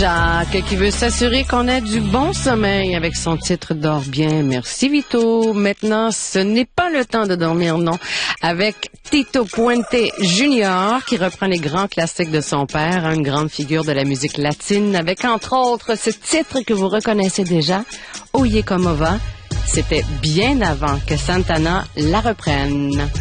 Jacques qui veut s'assurer qu'on ait du bon sommeil avec son titre Dors bien. Merci Vito. Maintenant, ce n'est pas le temps de dormir, non. Avec Tito Puente Junior qui reprend les grands classiques de son père, une grande figure de la musique latine avec entre autres ce titre que vous reconnaissez déjà, Oye Como Va. C'était bien avant que Santana la reprenne.